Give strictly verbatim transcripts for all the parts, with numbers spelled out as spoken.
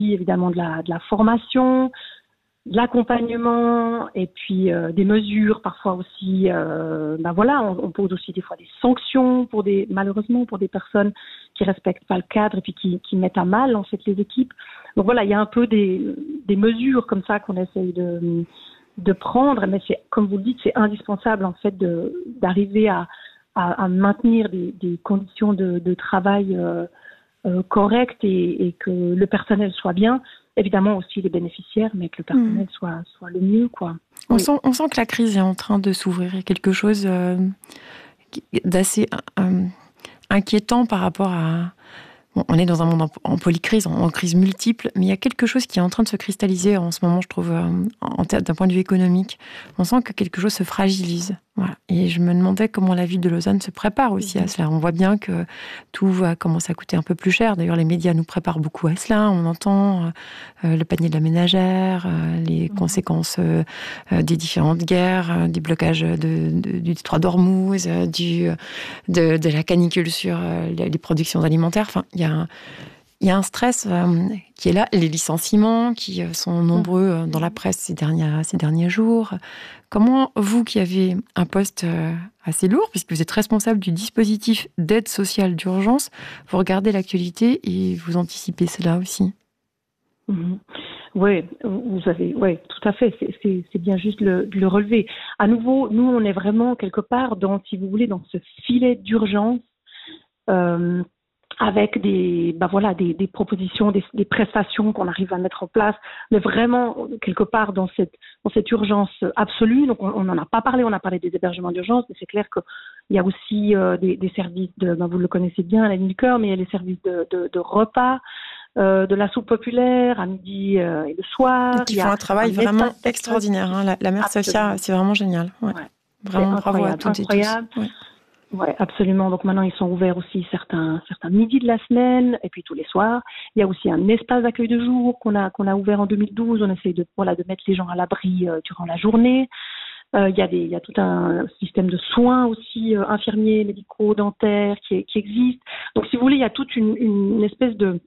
évidemment de la, de la formation, de l'accompagnement et puis euh, des mesures parfois aussi. Euh, ben voilà, on, on pose aussi des fois des sanctions pour des malheureusement pour des personnes qui respectent pas le cadre et puis qui, qui mettent à mal en fait les équipes. Donc voilà, il y a un peu des, des mesures comme ça qu'on essaye de, de prendre, mais c'est comme vous le dites, c'est indispensable en fait de d'arriver à, à, à maintenir des, des conditions de, de travail euh, euh, correctes et, et que le personnel soit bien. Évidemment aussi les bénéficiaires, mais que le personnel mmh. soit, soit le mieux, quoi. On, oui. sent, on sent que la crise est en train de s'ouvrir. Il y a quelque chose euh, d'assez euh, inquiétant par rapport à... Bon, on est dans un monde en, en polycrise, en, en crise multiple, mais il y a quelque chose qui est en train de se cristalliser en ce moment, je trouve, euh, en, d'un point de vue économique. On sent que quelque chose se fragilise. Voilà. Et je me demandais comment la ville de Lausanne se prépare aussi à cela. On voit bien que tout va commencer à coûter un peu plus cher. D'ailleurs, les médias nous préparent beaucoup à cela. On entend euh, le panier de la ménagère, euh, les mmh. conséquences euh, des différentes guerres, euh, des blocages de, de, du détroit d'Ormuz, euh, du, de, de la canicule sur euh, les, les productions alimentaires. Enfin, il y a un, il y a un stress euh, qui est là. Les licenciements qui euh, sont nombreux euh, dans la presse ces, dernières, ces derniers jours. Comment, vous qui avez un poste assez lourd, puisque vous êtes responsable du dispositif d'aide sociale d'urgence, vous regardez l'actualité et vous anticipez cela aussi? Mmh. Oui, vous avez, oui, tout à fait. C'est, c'est, c'est bien juste le, de le relever. À nouveau, nous, on est vraiment quelque part dans, si vous voulez, dans ce filet d'urgence. Euh, avec des, ben voilà, des, des propositions, des, des prestations qu'on arrive à mettre en place, mais vraiment quelque part dans cette, dans cette urgence absolue. Donc on n'en a pas parlé, on a parlé des hébergements d'urgence, mais c'est clair qu'il y a aussi euh, des, des services de, ben vous le connaissez bien, la Nuit du Cœur, mais il y a les services de, de, de repas, euh, de la soupe populaire à midi euh, et le soir. Qui font un travail un vraiment extraordinaire. Hein. La, la mère Sophia, c'est vraiment génial. Ouais. Ouais. Vraiment bravo à toutes et tous. Ouais. Oui, absolument. Donc maintenant, ils sont ouverts aussi certains certains midis de la semaine et puis tous les soirs. Il y a aussi un espace d'accueil de jour qu'on a qu'on a ouvert en deux mille douze. On essaye de voilà de mettre les gens à l'abri euh, durant la journée. Euh, il y a des il y a tout un système de soins aussi euh, infirmiers, médicaux, dentaires qui qui existe. Donc si vous voulez, il y a toute une une espèce de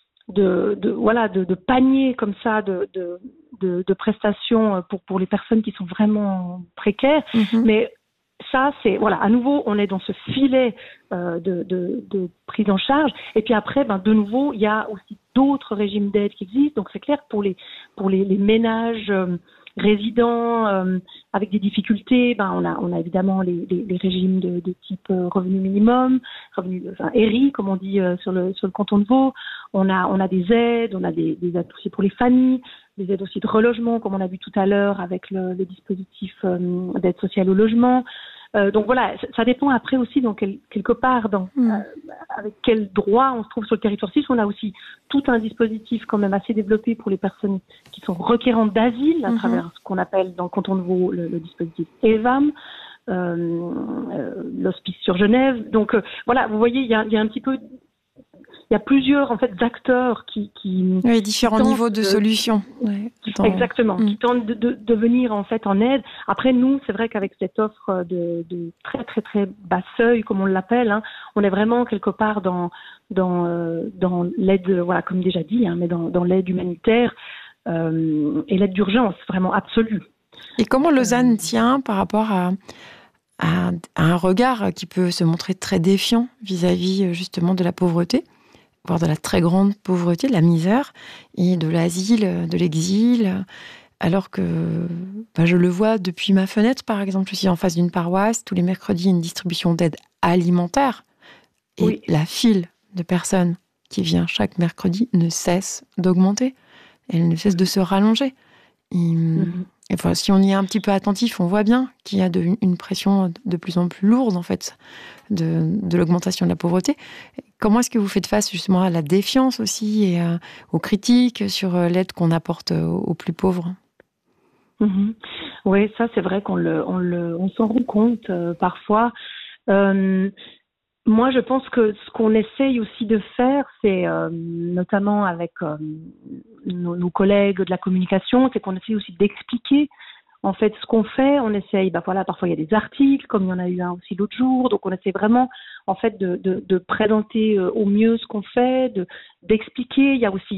de, de voilà de, de panier comme ça de, de de de prestations pour pour les personnes qui sont vraiment précaires. Mm-hmm. Mais ça, c'est, voilà, à nouveau, on est dans ce filet euh, de, de, de prise en charge. Et puis après, ben, de nouveau, il y a aussi d'autres régimes d'aide qui existent. Donc, c'est clair que pour les, pour les, les ménages euh, résidents euh, avec des difficultés, ben, on a, on a évidemment les, les, les régimes de, de type euh, revenu minimum, revenu, enfin, R I, comme on dit euh, sur le, sur le canton de Vaud. On a, on a des aides, on a des, des aides aussi pour les familles, des aides aussi de relogement, comme on a vu tout à l'heure avec le, le dispositif euh, d'aide sociale au logement. Euh, donc voilà, ça dépend après aussi dans quel, quelque part dans mmh. euh, avec quel droit on se trouve sur le territoire suisse. On a aussi tout un dispositif quand même assez développé pour les personnes qui sont requérantes d'asile à mmh. travers ce qu'on appelle dans le canton de Vaud le, le dispositif E V A M, euh, euh, l'hospice sur Genève. Donc euh, voilà, vous voyez, il y a, il y a un petit peu il y a plusieurs en fait acteurs qui, qui oui, différents qui niveaux de, de solutions. Ouais, dans... Exactement, mmh. qui tentent de, de, de venir en fait en aide. Après nous, c'est vrai qu'avec cette offre de, de très très très bas seuil, comme on l'appelle, hein, on est vraiment quelque part dans dans euh, dans l'aide, voilà, comme déjà dit, hein, mais dans, dans l'aide humanitaire euh, et l'aide d'urgence vraiment absolue. Et comment Lausanne euh... tient par rapport à à un regard qui peut se montrer très défiant vis-à-vis justement de la pauvreté, voire de la très grande pauvreté, de la misère, et de l'asile, de l'exil, alors que ben, je le vois depuis ma fenêtre, par exemple. Je suis en face d'une paroisse, tous les mercredis, il y a une distribution d'aide alimentaire, et oui. la file de personnes qui vient chaque mercredi ne cesse d'augmenter, elle ne cesse de se rallonger. Et, mm-hmm. et enfin, si on y est un petit peu attentif, on voit bien qu'il y a de, une pression de plus en plus lourde, en fait, de, de l'augmentation de la pauvreté. Comment est-ce que vous faites face justement à la défiance aussi et euh, aux critiques sur euh, l'aide qu'on apporte aux, aux plus pauvres? Mmh. Oui, ça c'est vrai qu'on le, on le, on s'en rend compte euh, parfois. Euh, moi, je pense que ce qu'on essaye aussi de faire, c'est euh, notamment avec euh, nos, nos collègues de la communication, c'est qu'on essaye aussi d'expliquer en fait ce qu'on fait. On essaye, bah voilà, parfois il y a des articles, comme il y en a eu un aussi l'autre jour, donc on essaie vraiment en fait de, de, de présenter euh, au mieux ce qu'on fait, de d'expliquer. Il y a aussi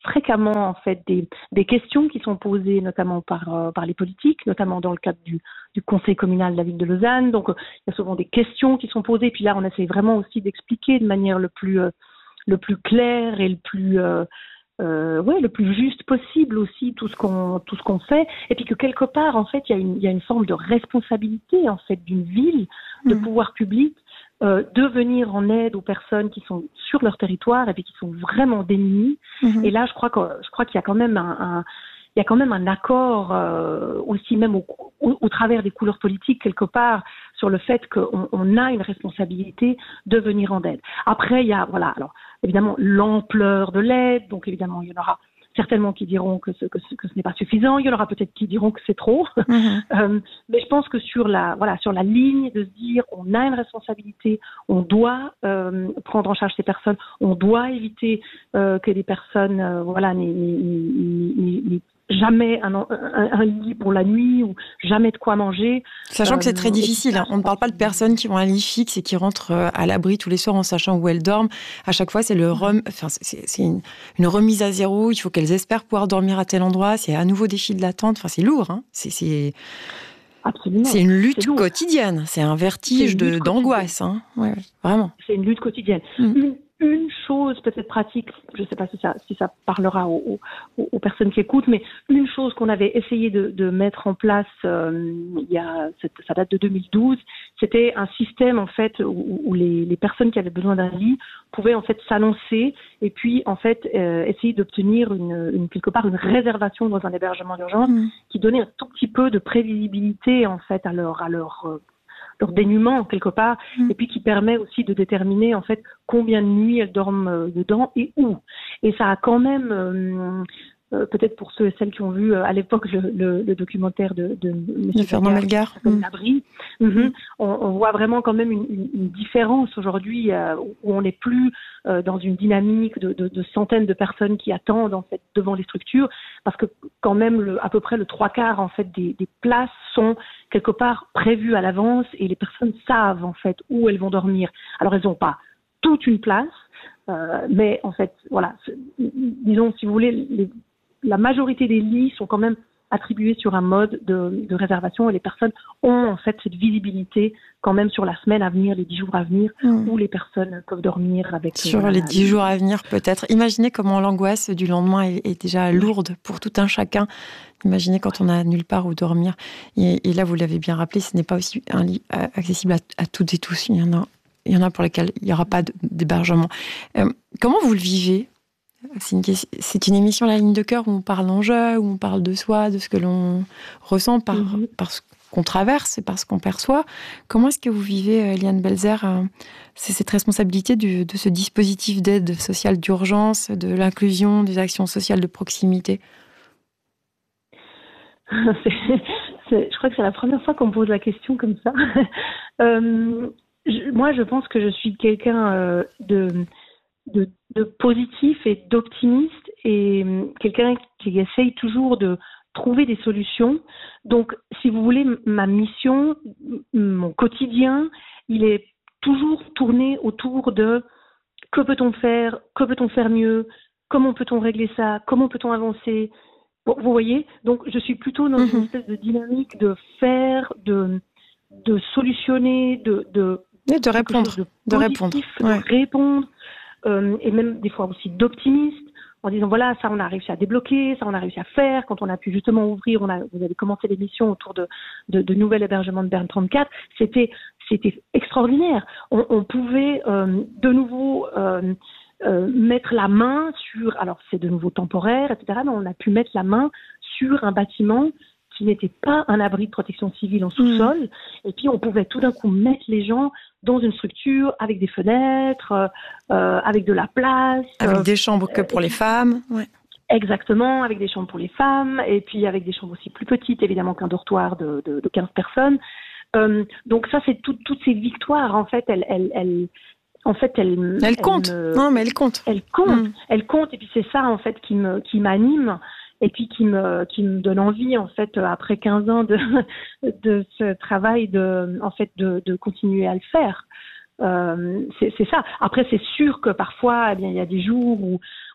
fréquemment en fait des, des questions qui sont posées notamment par, euh, par les politiques, notamment dans le cadre du, du conseil communal de la ville de Lausanne. Donc, euh, il y a souvent des questions qui sont posées. Puis là, on essaie vraiment aussi d'expliquer de manière le plus, euh, le plus claire et le plus... Euh, Euh, ouais, le plus juste possible aussi tout ce qu'on tout ce qu'on fait, et puis que quelque part en fait il y a une il y a une forme de responsabilité en fait d'une ville, de mmh. pouvoir public, euh, de venir en aide aux personnes qui sont sur leur territoire et puis qui sont vraiment démunies. Mmh. Et là je crois que je crois qu'il y a quand même un, un il y a quand même un accord euh, aussi même au, au, au travers des couleurs politiques quelque part sur le fait qu'on on a une responsabilité de venir en aide. Après il y a voilà alors évidemment l'ampleur de l'aide, donc évidemment il y en aura certainement qui diront que ce, que ce, que ce n'est pas suffisant, il y en aura peut-être qui diront que c'est trop, mmh. euh, mais je pense que sur la voilà sur la ligne de se dire on a une responsabilité, on doit euh, prendre en charge ces personnes, on doit éviter euh, que des personnes euh, voilà n'aient, n'aient, n'aient, n'aient jamais un, un, un lit pour la nuit ou jamais de quoi manger. Sachant euh, que c'est très difficile. Hein. On ne parle pas de personnes qui ont un lit fixe et qui rentrent à l'abri tous les soirs en sachant où elles dorment. À chaque fois, c'est, le rem... enfin, c'est, c'est une, une remise à zéro. Il faut qu'elles espèrent pouvoir dormir à tel endroit. C'est à nouveau des files d'attente. Enfin, c'est lourd. Hein. C'est, c'est... Absolument. C'est une lutte c'est quotidienne. C'est un vertige c'est de, d'angoisse. Hein. Ouais, vraiment. C'est une lutte quotidienne. Mm. Une, une chose peut-être pratique, je ne sais pas si ça, si ça parlera aux, aux, aux personnes qui écoutent, mais une chose qu'on avait essayé de, de mettre en place, euh, il y a, ça date de deux mille douze, c'était un système en fait où, où les, les personnes qui avaient besoin d'un lit pouvaient en fait s'annoncer et puis en fait euh, essayer d'obtenir une, une quelque part une réservation dans un hébergement d'urgence mmh. qui donnait un tout petit peu de prévisibilité en fait à leur à leur euh, leur dénuement quelque part, mmh. et puis qui permet aussi de déterminer en fait combien de nuits elles dorment euh, dedans et où. Et ça a quand même, euh, euh, peut-être pour ceux et celles qui ont vu euh, à l'époque le, le, le documentaire de, de M. Fernand Melgar, mmh. l'abri, mmh. mmh. on, on voit vraiment quand même une, une, une différence aujourd'hui euh, où on n'est plus euh, dans une dynamique de, de, de centaines de personnes qui attendent en fait devant les structures, parce que quand même le, à peu près le trois quarts en fait des, des places sont quelque part prévues à l'avance et les personnes savent en fait où elles vont dormir. Alors elles n'ont pas toute une place, euh, mais en fait voilà, disons si vous voulez, les, la majorité des lits sont quand même attribués sur un mode de, de réservation et les personnes ont en fait cette visibilité quand même sur la semaine à venir, les dix jours à venir, mmh. où les personnes peuvent dormir avec... Sur euh, les dix la... jours à venir peut-être. Imaginez comment l'angoisse du lendemain est, est déjà lourde pour tout un chacun. Imaginez quand on n'a nulle part où dormir. Et, et là, vous l'avez bien rappelé, ce n'est pas aussi un lit accessible à, à toutes et tous. Il y en a, il y en a pour lesquels il n'y aura pas d'hébergement. Euh, comment vous le vivez ? C'est une, c'est une émission La Ligne de Cœur où on parle enjeu, où on parle de soi, de ce que l'on ressent par, mm-hmm. par ce qu'on traverse et par ce qu'on perçoit. Comment est-ce que vous vivez, Eliane Belzer, c'est cette responsabilité du, de ce dispositif d'aide sociale d'urgence, de l'inclusion, des actions sociales de proximité ? c'est, c'est, Je crois que c'est la première fois qu'on me pose la question comme ça. euh, je, moi, je pense que je suis quelqu'un euh, de... De, de positif et d'optimiste et quelqu'un qui essaye toujours de trouver des solutions. Donc, si vous voulez, ma mission, mon quotidien, il est toujours tourné autour de que peut-on faire, que peut-on faire mieux, comment peut-on régler ça, comment peut-on avancer. Bon, vous voyez, donc je suis plutôt dans mm-hmm. une espèce de dynamique de faire, de, de solutionner, de, de, et de répondre, de, de répondre, ouais. de répondre. Euh, et même des fois aussi d'optimiste, en disant voilà, ça on a réussi à débloquer, ça on a réussi à faire, quand on a pu justement ouvrir, on a, vous avez commencé l'émission autour de, de, de nouvel hébergement de Berne trente-quatre, c'était, c'était extraordinaire. On, on pouvait euh, de nouveau euh, euh, mettre la main sur, alors c'est de nouveau temporaire, et cetera, mais on a pu mettre la main sur un bâtiment qui n'était pas un abri de protection civile en sous-sol, mmh. et puis on pouvait tout d'un coup mettre les gens dans une structure avec des fenêtres, euh, avec de la place. Avec euh, des chambres que pour euh, les femmes. Ouais. Exactement, avec des chambres pour les femmes, et puis avec des chambres aussi plus petites, évidemment, qu'un dortoir de, de, de quinze personnes. Euh, donc ça, c'est tout, toutes ces victoires, en fait, elles... elles, elles En fait, elle, elle compte. Elle me, non, mais elle compte. Elle compte. Mmh. Elle compte. Et puis c'est ça, en fait, qui me, qui m'anime et puis qui me, qui me donne envie, en fait, après quinze ans de, de ce travail, de, en fait, de, de continuer à le faire. Euh, c'est, c'est ça. Après, c'est sûr que parfois, eh bien, il y a des jours où,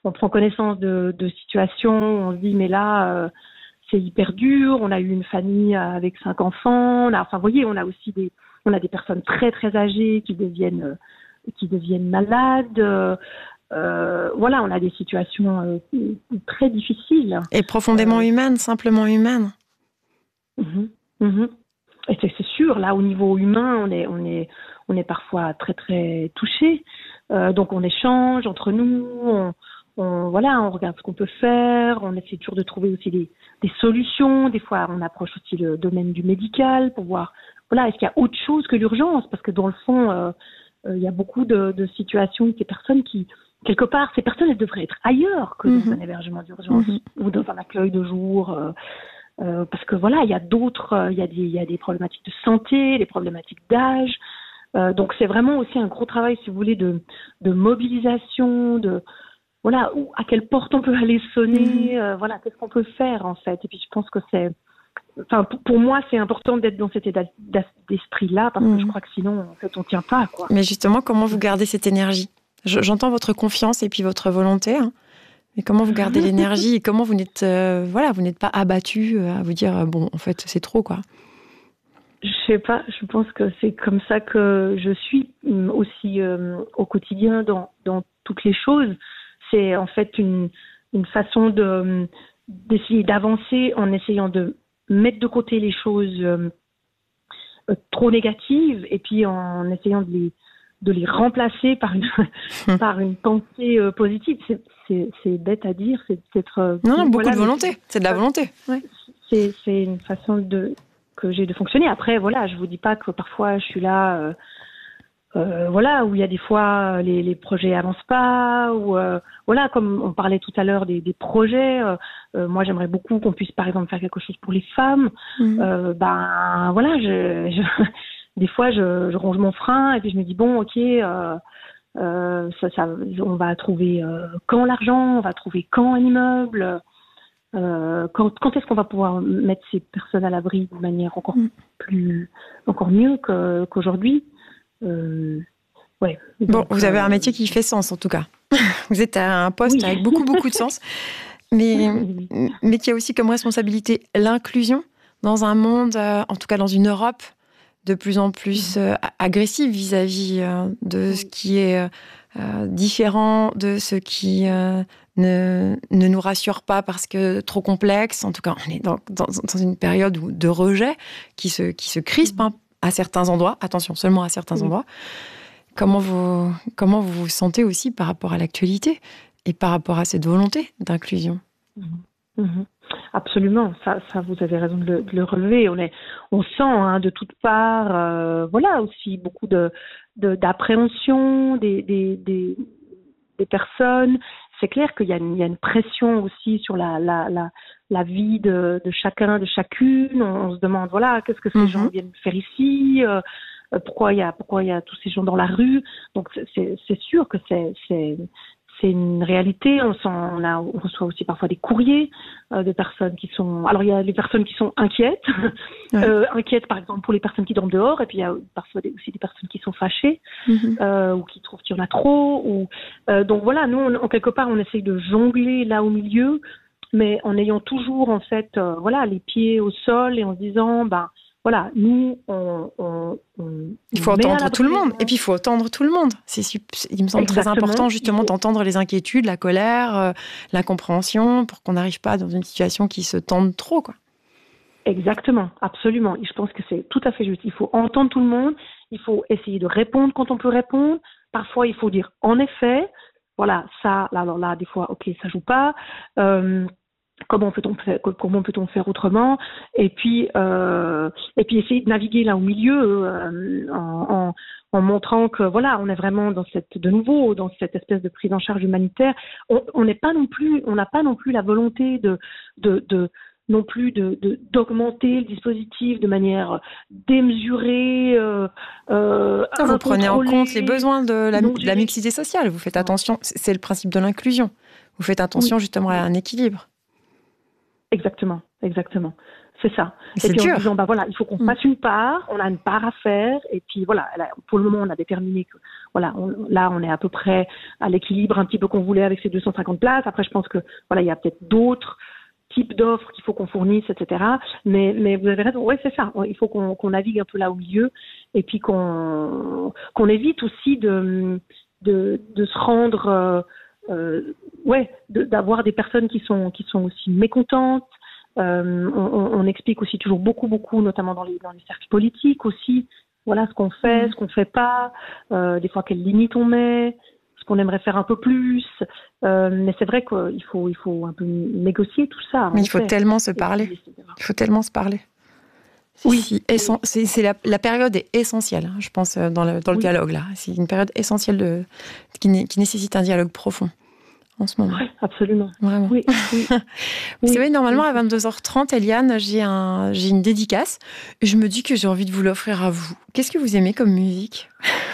on prend connaissance de, de situations, on se dit mais là euh, c'est hyper dur. On a eu une famille avec cinq enfants. On a, enfin, vous voyez, on a aussi des, on a des personnes très très âgées qui deviennent, euh, qui deviennent malades. Euh, euh, voilà, on a des situations euh, très difficiles. Et profondément euh, humaines, simplement humaines. Mm-hmm, mm-hmm. Et c'est, c'est sûr, là au niveau humain, on est, on est, on est parfois très très touchés. Euh, donc on échange entre nous. On, On, voilà, on regarde ce qu'on peut faire, on essaie toujours de trouver aussi des, des solutions. Des fois, on approche aussi le domaine du médical pour voir, voilà, est-ce qu'il y a autre chose que l'urgence? Parce que dans le fond, euh, euh, il y a beaucoup de, de situations, ces personnes qui, quelque part, ces personnes, elles devraient être ailleurs que dans mmh. un hébergement d'urgence mmh. ou dans un accueil de jour. Euh, euh, parce que voilà, il y a d'autres, euh, il y a des, il y a des problématiques de santé, des problématiques d'âge. Euh, donc, c'est vraiment aussi un gros travail, si vous voulez, de, de mobilisation, de voilà, où, à quelle porte on peut aller sonner, mmh. euh, voilà, qu'est-ce qu'on peut faire en fait. Et puis je pense que c'est, enfin pour, pour moi c'est important d'être dans cet état d'esprit-là parce mmh. que je crois que sinon en fait on tient pas quoi. Mais justement, comment vous gardez cette énergie? je, J'entends votre confiance et puis votre volonté, hein, mais comment vous gardez l'énergie et comment vous n'êtes, euh, voilà, vous n'êtes pas abattu à vous dire bon en fait c'est trop quoi. Je sais pas, je pense que c'est comme ça que je suis aussi euh, au quotidien dans dans toutes les choses. C'est en fait une, une façon de, d'essayer d'avancer en essayant de mettre de côté les choses euh, trop négatives et puis en essayant de les, de les remplacer par une, par une pensée euh, positive. C'est, c'est, c'est bête à dire. C'est peut-être, euh, non, non, beaucoup voilà, de volonté. C'est de la volonté. Ouais. C'est, c'est une façon de, que j'ai de fonctionner. Après, voilà, je vous dis pas que parfois je suis là... Euh, Euh, voilà, où il y a des fois les, les projets avancent pas, ou euh, voilà, comme on parlait tout à l'heure des, des projets. Euh, euh, moi, j'aimerais beaucoup qu'on puisse, par exemple, faire quelque chose pour les femmes. Mmh. Euh, ben voilà, je, je, des fois, je, je ronge mon frein et puis je me dis bon, ok, euh, euh, ça, ça, on va trouver euh, quand l'argent, on va trouver quand un immeuble. Euh, quand, quand est-ce qu'on va pouvoir mettre ces personnes à l'abri de manière encore mmh. plus, encore mieux que, qu'aujourd'hui? Euh, ouais. Donc, bon, vous avez euh, un métier qui fait sens en tout cas. Vous êtes à un poste oui. avec beaucoup beaucoup de sens, mais mais qui a aussi comme responsabilité l'inclusion dans un monde, euh, en tout cas dans une Europe de plus en plus euh, agressive vis-à-vis euh, de ce qui est euh, différent, de ce qui euh, ne ne nous rassure pas parce que trop complexe. En tout cas, on est dans dans, dans une période de rejet qui se qui se crispe. Hein, à certains endroits, attention, seulement à certains oui. endroits. Comment vous, comment vous vous sentez aussi par rapport à l'actualité et par rapport à cette volonté d'inclusion? Mmh. Mmh. Absolument, ça, ça, vous avez raison de le, de le relever. On, est, on sent hein, de toutes parts, euh, voilà, aussi beaucoup de, de, d'appréhension des, des, des, des personnes. C'est clair qu'il y a une, il y a une pression aussi sur la, la, la, la vie de, de chacun, de chacune. On, on se demande, voilà, qu'est-ce que ces mmh. gens viennent faire ici, euh, pourquoi il y a, pourquoi il y a tous ces gens dans la rue. Donc c'est, c'est, c'est sûr que c'est, c'est, c'est une réalité. On, s'en, on, a, on reçoit aussi parfois des courriers euh, de personnes qui sont... Alors il y a les personnes qui sont inquiètes, ouais. euh, inquiètes par exemple pour les personnes qui dorment dehors, et puis il y a parfois des, aussi des personnes qui sont fâchées mmh. euh, ou qui trouvent qu'il y en a trop. Ou, euh, donc voilà, nous on, en quelque part on essaye de jongler là au milieu, mais en ayant toujours en fait euh, voilà les pieds au sol et en se disant ben voilà, nous, on, on, on il faut entendre tout le monde. Et puis, il faut entendre tout le monde. C'est, il me semble Exactement. très important, justement, faut... d'entendre les inquiétudes, la colère, euh, l'incompréhension, pour qu'on n'arrive pas dans une situation qui se tende trop, quoi. Exactement, absolument. Et je pense que c'est tout à fait juste. Il faut entendre tout le monde. Il faut essayer de répondre quand on peut répondre. Parfois, il faut dire, en effet, voilà, ça, là, alors là, des fois, ok, ça joue pas. Euh, Comment peut-on faire, comment peut-on faire autrement? Et puis, euh, et puis essayer de naviguer là au milieu euh, en, en, en montrant que voilà, on est vraiment dans cette, de nouveau, dans cette espèce de prise en charge humanitaire. On n'est pas non plus, on n'a pas non plus la volonté de, de, de non plus de, de d'augmenter le dispositif de manière démesurée. Euh, euh, non, vous prenez en compte les besoins de la, de la mixité sociale. Vous faites attention. C'est le principe de l'inclusion. Vous faites attention oui. justement à un équilibre. Exactement, exactement. C'est ça. C'est et puis dur. en disant, bah voilà, il faut qu'on Mm. fasse une part, on a une part à faire, et puis voilà, là, pour le moment, on a déterminé que, voilà, on, là, on est à peu près à l'équilibre un petit peu qu'on voulait avec ces deux cent cinquante places. Après, je pense que, voilà, il y a peut-être d'autres types d'offres qu'il faut qu'on fournisse, et cetera. Mais, mais vous avez raison, oui, c'est ça. Il faut qu'on, qu'on navigue un peu là au milieu, et puis qu'on, qu'on évite aussi de, de, de se rendre, euh, euh, ouais, de, d'avoir des personnes qui sont, qui sont aussi mécontentes. Euh, on, on explique aussi toujours beaucoup, beaucoup, notamment dans les, dans les cercles politiques aussi. Voilà ce qu'on fait, ce qu'on fait pas, euh, des fois quelles limites on met, ce qu'on aimerait faire un peu plus. Euh, mais c'est vrai qu'il faut, il faut un peu négocier tout ça. Mais il faut fait. tellement se Et parler. puis, et cetera. Il faut tellement se parler. C'est, Oui. si essen- c'est, c'est la, la période est essentielle, hein, je pense, euh, dans le, dans le Oui. dialogue là. C'est une période essentielle de, qui, né- qui nécessite un dialogue profond en ce moment. Oui, absolument. Vraiment. Oui, oui. Vous Oui. savez, normalement, à vingt-deux heures trente, Eliane, j'ai, un, j'ai une dédicace. Et je me dis que j'ai envie de vous l'offrir à vous. Qu'est-ce que vous aimez comme musique ?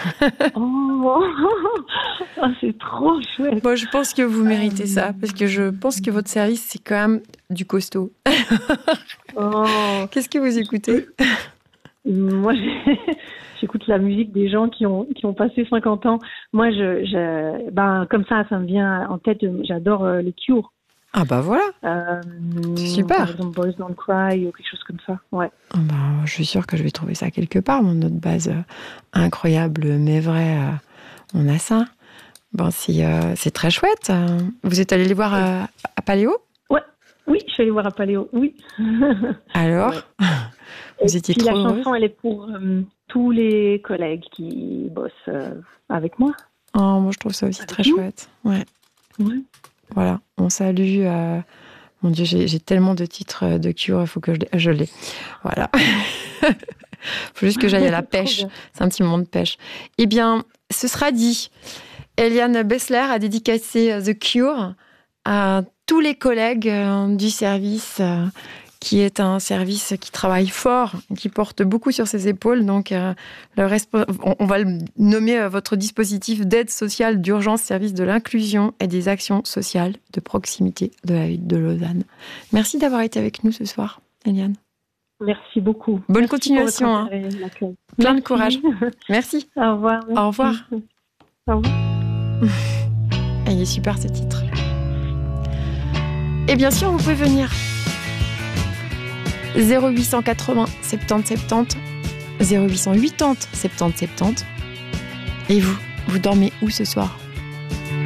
Oh, oh, c'est trop chouette. Moi, je pense que vous méritez ça, parce que je pense que votre service, c'est quand même du costaud. Oh. Qu'est-ce que vous écoutez ? Moi, j'ai- j'écoute la musique des gens qui ont qui ont passé cinquante ans. Moi, je, je ben comme ça, ça me vient en tête. J'adore euh, les Cure. Ah bah voilà. Euh, C'est super. Par exemple, Boys Don't Cry ou quelque chose comme ça. Ouais. Ah bah, je suis sûre que je vais trouver ça quelque part. Mon autre base euh, incroyable, mais vrai, euh, on a ça. Bon, c'est, euh, c'est très chouette. Euh, Vous êtes allé les voir euh, à Paléo ? Oui, je suis allée voir à Paléo. Oui. Alors, Ouais. vous Et étiez puis trop la heureuse. chanson, elle est pour euh, tous les collègues qui bossent euh, avec moi. Oh, moi, je trouve ça aussi Avec très nous. chouette. Ouais. Ouais. Voilà, on salue. euh, Mon Dieu, j'ai, j'ai tellement de titres de Cure, il faut que je, les- je l'ai. Voilà. Il faut juste que j'aille à la Trop pêche. bien. C'est un petit moment de pêche. Eh bien, ce sera dit. Eliane Bessler a dédicacé euh, The Cure à tous les collègues euh, du service, euh, qui est un service qui travaille fort, qui porte beaucoup sur ses épaules. Donc, euh, le respo- on, on va le nommer euh, votre dispositif d'aide sociale d'urgence, service de l'inclusion et des actions sociales de proximité de la ville de Lausanne. Merci d'avoir été avec nous ce soir, Eliane. Merci beaucoup. Bonne Merci continuation, pour hein. votre intérêt et l'accueil. Plein de Merci. courage. Merci. Au revoir. merci. Au revoir. Au revoir. Ah, il est super ce titre. Et bien sûr, vous pouvez venir. zéro huit cent quatre-vingts soixante-dix soixante-dix, zéro huit cent quatre-vingts soixante-dix soixante-dix. Et vous, vous dormez où ce soir ?